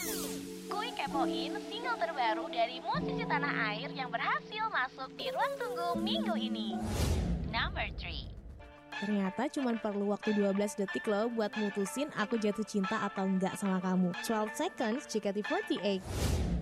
Kuy kepoin single terbaru dari musisi tanah air yang berhasil masuk di ruang tunggu minggu ini. Number 3. Ternyata cuma perlu waktu 12 detik loh buat mutusin aku jatuh cinta atau enggak sama kamu. 12 seconds, JKT48.